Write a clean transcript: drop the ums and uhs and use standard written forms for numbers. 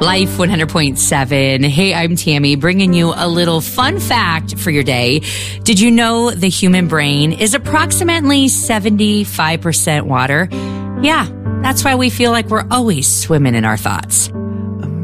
Life 100.7. Hey, I'm Tammy, bringing you a little fun fact for your day. Did you know the human brain is approximately 75% water? Yeah, that's why we feel like we're always swimming in our thoughts.